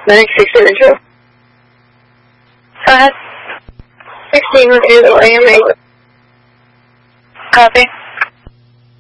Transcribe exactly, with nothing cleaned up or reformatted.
nine six seven two. Go ahead. sixteen is A M A. Copy.